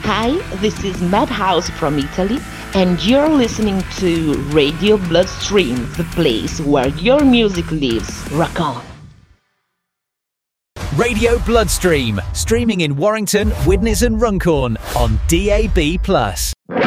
Hi, this is Madhouse from Italy, and you're listening to Radio Bloodstream, the place where your music lives. Rock on! Radio Bloodstream, streaming in Warrington, Widnes and Runcorn on DAB+.